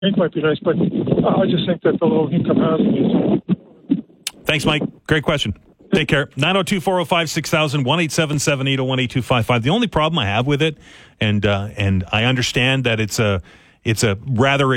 It might be nice, but I just think that the low-income housing is... Thanks, Mike. Great question. Take care. 902-405-6000, 1-877-801-8255. The only problem I have with it, and I understand that it's a rather